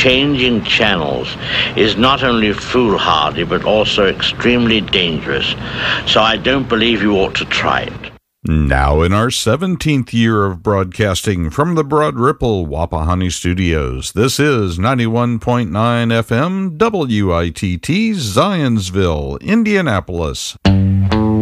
changing channels is not only foolhardy but also extremely dangerous. So I don't believe you ought to try it. Now in our 17th year of broadcasting from the Broad Ripple Wapahani Studios, this is 91.9 FM WITT Zionsville, Indianapolis.